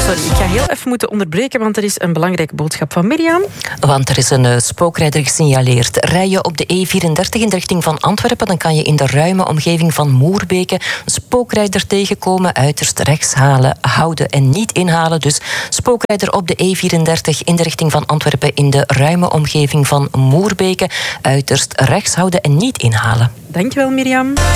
Sorry, ik ga heel even moeten onderbreken, want er is een belangrijke boodschap van Mirjam. Want er is een spookrijder gesignaleerd. Rij je op de E34 in de richting van Antwerpen, dan kan je in de ruime omgeving van Moerbeke een spookrijder tegenkomen. Uiterst rechts houden en niet inhalen. Dus spookrijder op de E34 in de richting van Antwerpen in de ruime omgeving van Moerbeke. Uiterst rechts houden en niet inhalen. Dankjewel, Mirjam.